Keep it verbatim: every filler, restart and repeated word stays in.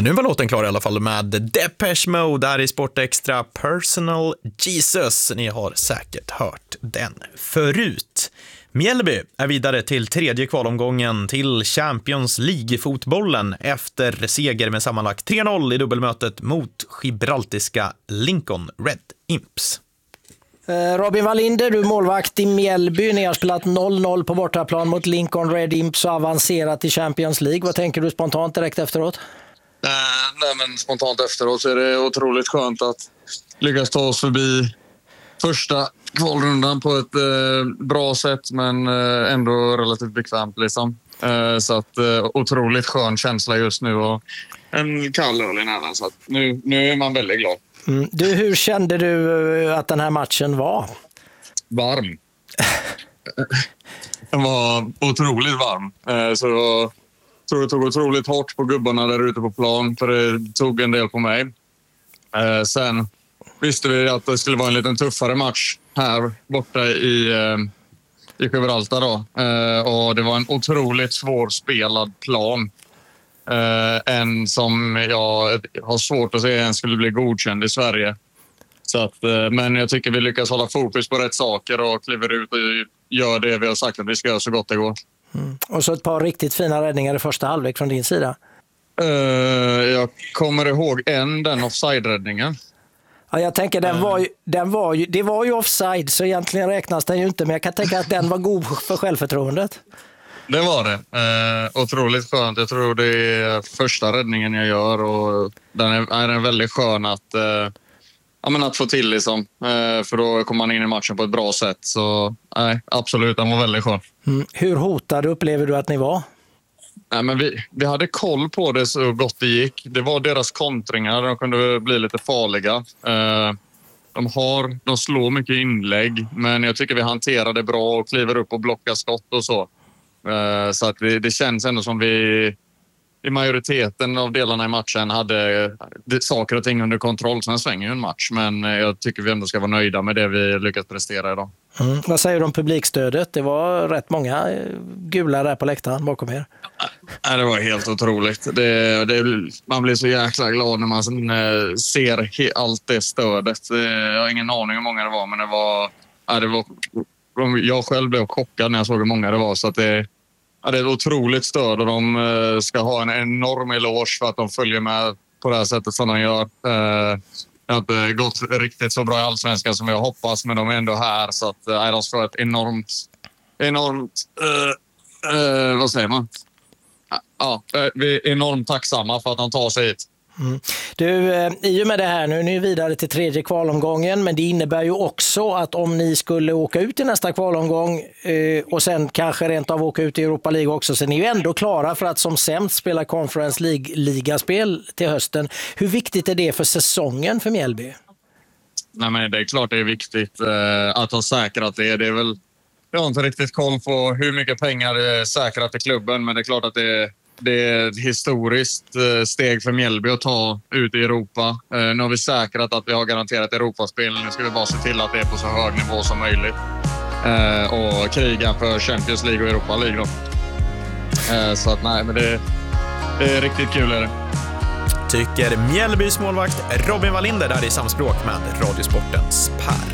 nu var låten klar i alla fall med Depeche Mode där i Sport Extra, Personal Jesus. Ni har säkert hört den förut. Mjällby är vidare till tredje kvalomgången till Champions League-fotbollen efter seger med sammanlagt tre noll i dubbelmötet mot gibraltiska Lincoln Red Imps. Robin Wallinder, du är målvakt i Mjällby. Ni har spelat noll noll på bortaplan mot Lincoln Red Imps och avancerat till Champions League. Vad tänker du spontant direkt efteråt? Äh, nej, men spontant efteråt så är det otroligt skönt att lyckas ta oss förbi första kvalrundan på ett eh, bra sätt, men eh, ändå relativt bekvämt liksom. Eh, så att eh, otroligt skön känsla just nu och en kall öl i näven, så att nu, nu är man väldigt glad. Mm. Du, hur kände du att den här matchen var? Varm. Den var otroligt varm. Eh, så jag tror det tog otroligt hårt på gubbarna där ute på plan, för det tog en del på mig. Eh, sen visste vi att det skulle vara en lite tuffare match här borta i, i Gibraltar då. Och det var en otroligt svårspelad plan. En som jag har svårt att se en skulle bli godkänd i Sverige. Så att, men jag tycker vi lyckas hålla fokus på rätt saker och kliver ut och gör det vi har sagt att vi ska göra så gott det går. Mm. Och så ett par riktigt fina räddningar i första halvlek från din sida. Jag kommer ihåg en, den offside-räddningen. Ja, jag tänker den var ju, den var ju, det var ju offside, så egentligen räknas den ju inte, men jag kan tänka att den var god för självförtroendet. Det var det. Eh, otroligt skönt. Jag tror det är första räddningen jag gör och den är, är väldigt skön att, eh, ja, men att få till liksom. Eh, för då kommer man in i matchen på ett bra sätt. Så nej, absolut, den var väldigt skön. Mm. Hur hotade upplever du att ni var? Nej, men vi, vi hade koll på det så gott det gick. Det var deras kontringar. De kunde bli lite farliga. Eh, de, har, de slår mycket inlägg, men jag tycker vi hanterar det bra och kliver upp och blockar skott och så. Eh, så att det, det känns ändå som vi i majoriteten av delarna i matchen hade saker och ting under kontroll. Sen svänger ju en match, men jag tycker vi ändå ska vara nöjda med det vi lyckats prestera idag. Mm. Vad säger du om publikstödet? Det var rätt många gula där på läktaren bakom er. Nej, det var helt otroligt. Det, det, man blir så jäkla glad när man ser allt det stödet. Jag har ingen aning hur många det var, men det var, ja, det var jag själv blev chockad när jag såg hur många det var. Så att det, ja, det är ett otroligt stöd och de ska ha en enorm eloge för att de följer med på det här sättet som de gör. Det har inte gått riktigt så bra i Allsvenskan som jag hoppas, men de är ändå här, så att äh, de ska ha ett enormt enormt äh, äh, vad säger man? Ja, vi är enormt tacksamma för att de tar sig hit. Mm. Du, i och med det här nu, nu är vidare till tredje kvalomgången, men det innebär ju också att om ni skulle åka ut i nästa kvalomgång eh, och sen kanske rent av åka ut i Europa League också, så är ni ju ändå klara för att som sämst spela Conference League-ligaspel till hösten. Hur viktigt är det för säsongen för Mjällby? Nej, men det är klart det är viktigt eh, att ha säkrat det. Det är väl, jag har inte riktigt koll på hur mycket pengar det är säkrat i klubben, men det är klart att det är Det är ett historiskt steg för Mjällby att ta ut i Europa. Nu har vi säkrat att vi har garanterat Europaspel. Nu ska vi bara se till att det är på så hög nivå som möjligt. Och kriga för Champions League och Europa League då. Så att nej, men det, det är riktigt kul. Är det. Tycker Mjällbys målvakt Robin Wallinder där i samspråk med Radiosportens Per.